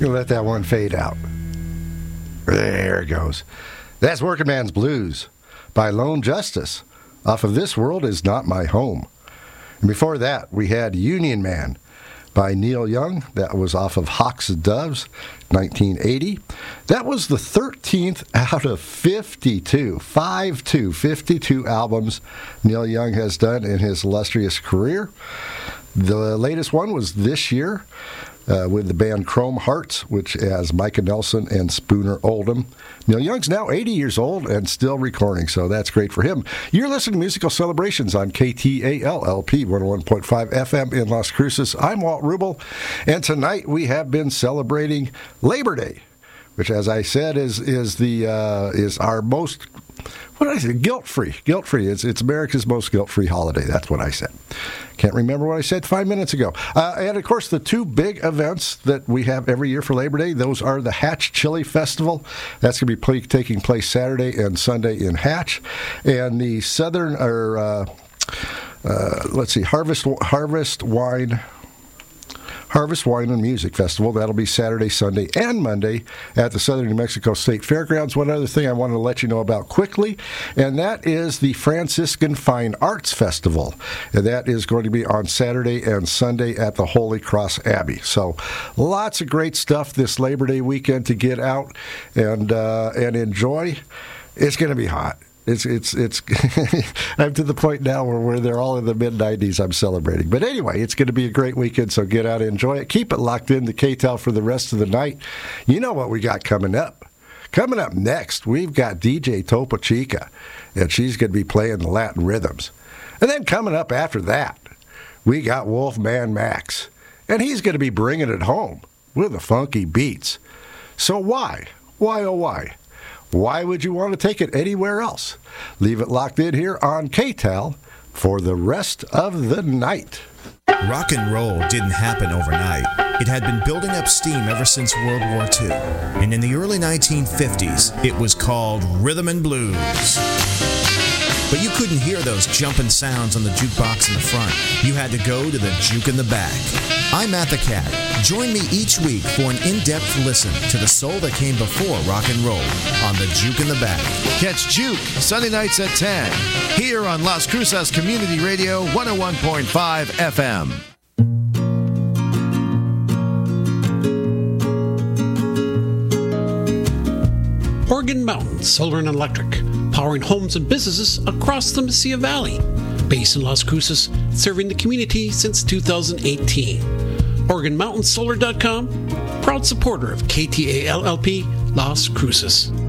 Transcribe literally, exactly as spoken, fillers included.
gonna let that one fade out. There it goes. That's Working Man's Blues by Lone Justice off of This World Is Not My Home. And before that, we had Union Man by Neil Young. That was off of Hawks and Doves, nineteen eighty. That was the thirteenth out of fifty-two, five two, fifty-two albums Neil Young has done in his illustrious career. The latest one was this year uh, with the band Chrome Hearts, which has Micah Nelson and Spooner Oldham. Neil Young's now eighty years old and still recording, so that's great for him. You're listening to Musical Celebrations on K T A L L P one oh one point five F M in Las Cruces. I'm Walt Rubel, and tonight we have been celebrating Labor Day, which, as I said, is is the uh, is our most, what did I say, guilt-free. Guilt-free. It's, it's America's most guilt-free holiday. That's what I said. Can't remember what I said five minutes ago. Uh, and, of course, the two big events that we have every year for Labor Day, those are the Hatch Chili Festival. That's going to be play, taking place Saturday and Sunday in Hatch. And the Southern, or uh, uh, let's see, Harvest Harvest Wine... Harvest Wine and Music Festival. That'll be Saturday, Sunday, and Monday at the Southern New Mexico State Fairgrounds. One other thing I wanted to let you know about quickly, and that is the Franciscan Fine Arts Festival. And that is going to be on Saturday and Sunday at the Holy Cross Abbey. So lots of great stuff this Labor Day weekend to get out and uh, and enjoy. It's going to be hot. It's it's it's. I'm to the point now where, where they're all in the mid nineties. I'm celebrating, but anyway, it's going to be a great weekend. So get out and enjoy it. Keep it locked in to K T A L for the rest of the night. You know what we got coming up? Coming up next, we've got D J Topo Chica, and she's going to be playing the Latin rhythms. And then coming up after that, we got Wolfman Max, and he's going to be bringing it home with the funky beats. So why, why oh why? Why would you want to take it anywhere else? Leave it locked in here on K T A L for the rest of the night. Rock and roll didn't happen overnight. It had been building up steam ever since World War Two. And in the early nineteen fifties, it was called rhythm and blues. But you couldn't hear those jumping sounds on the jukebox in the front. You had to go to the juke in the back. I'm Matt the Cat. Join me each week for an in-depth listen to the soul that came before rock and roll on the Juke in the Back. Catch Juke Sunday nights at ten here on Las Cruces Community Radio one oh one point five F M. Organ Mountain Solar and Electric, powering homes and businesses across the Mesilla Valley. Based in Las Cruces, serving the community since two thousand eighteen. Organ Mountain Solar dot com, proud supporter of K T A L L P Las Cruces.